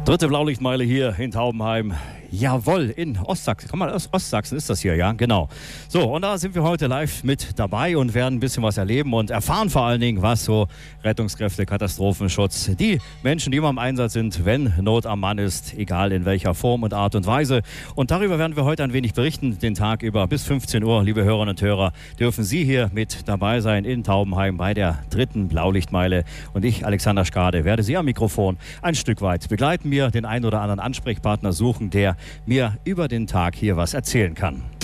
Dritte Blaulichtmeile hier in Taubenheim. Jawohl, in Ostsachsen. Komm mal, aus Ostsachsen ist das hier, ja, genau. So, und da sind wir heute live mit dabei und werden ein bisschen was erleben und erfahren vor allen Dingen, was so Rettungskräfte, Katastrophenschutz, die Menschen, die immer im Einsatz sind, wenn Not am Mann ist, egal in welcher Form und Art und Weise. Und darüber werden wir heute ein wenig berichten, den Tag über bis 15 Uhr. Liebe Hörerinnen und Hörer, dürfen Sie hier mit dabei sein in Taubenheim bei der dritten Blaulichtmeile. Und ich, Alexander Skade, werde Sie am Mikrofon ein Stück weit begleiten, mir den einen oder anderen Ansprechpartner suchen, der mir über den Tag hier was erzählen kann.